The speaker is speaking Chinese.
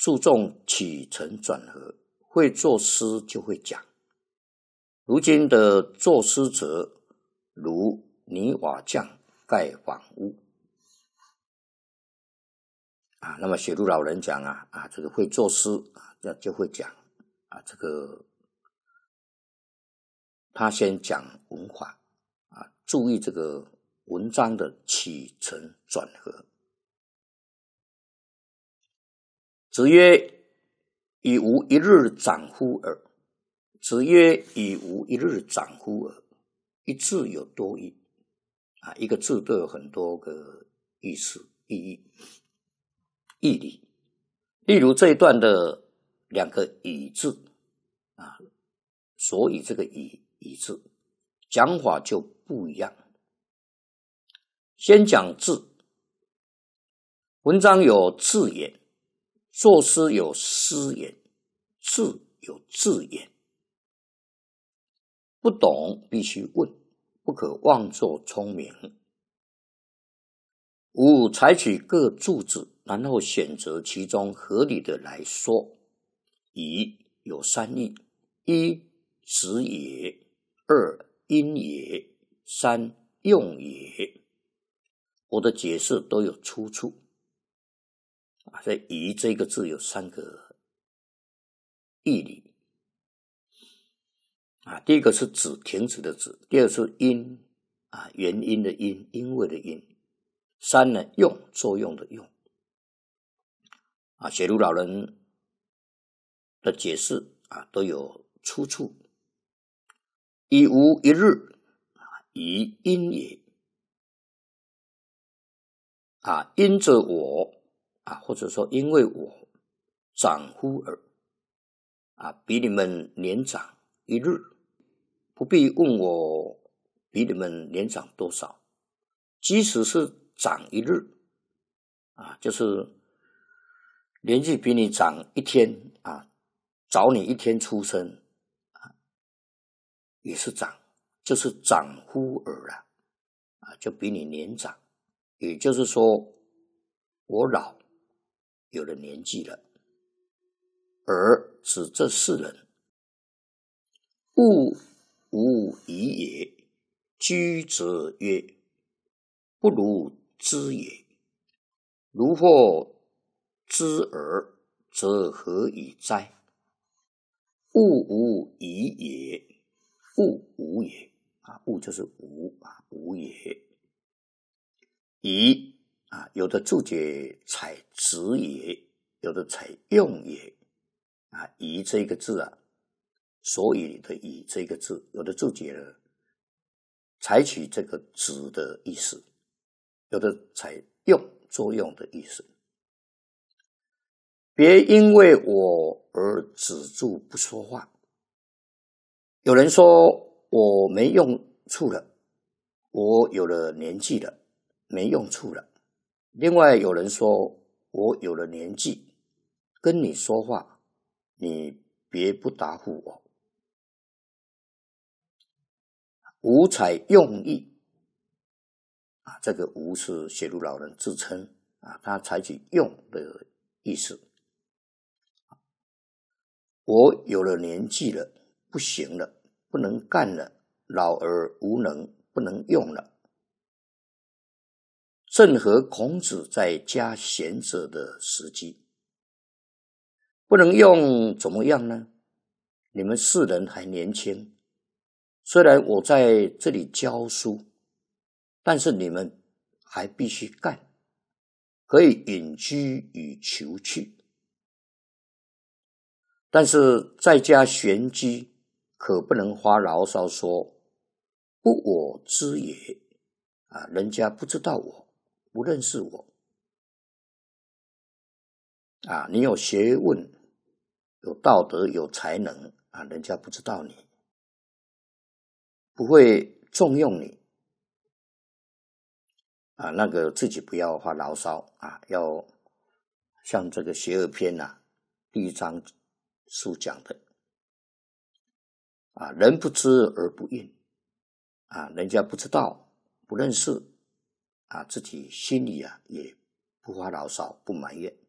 注重起承转合，会作诗就会讲。如今的作诗者，如泥瓦匠盖房屋。那么写入老人讲这个会作诗就会讲这个他先讲文法注意这个文章的起承转合。子曰：以无一日长乎尔。子曰：以无一日长乎尔。一字有多义一个字都有很多个意思意义义理。例如这一段的两个以字所以这个以字讲法就不一样。先讲字，文章有字眼，作诗有诗眼，字有字眼。不懂必须问，不可妄作聪明。吾采取各注字，然后选择其中合理的来说。以有三义：一实也，二因也，三用也。我的解释都有出处所以以这个字有三个义理第一个是止，停止的止；第二个是因原因的因，因为的因；三呢，用，作用的用写入老人的解释都有出处。以无一日以因也因着我或者说因为我长乎尔比你们年长一日，不必问我比你们年长多少。即使是长一日就是年纪比你长一天早你一天出生也是长，就是长乎尔了就比你年长。也就是说我老，有了年纪了。而指这四人，物无疑也。居则曰：不如知也。如或知尔，则何以哉？物无疑也。物无也物就是无无也。疑有的注解采直也，有的采用也疑这个字所以的以这个字，有的注解呢采取这个直的意思，有的采用作用的意思。别因为我而止住不说话。有人说我没用处了，我有了年纪了，没用处了。另外有人说我有了年纪，跟你说话你别不答复我。无采用意这个无是写入老人自称他采取用的意思。我有了年纪了，不行了，不能干了，老而无能，不能用了。正合孔子在家贤者的时机。不能用怎么样呢？你们世人还年轻，虽然我在这里教书，但是你们还必须干，可以隐居与求去。但是在家闲居，可不能发牢骚说不我知也人家不知道我，不认识我你有学问，有道德，有才能人家不知道你，不会重用你那个自己不要发牢骚要像这个邪恶篇第一章书讲的人不知而不愠人家不知道，不认识自己心里也不发牢骚，不埋怨。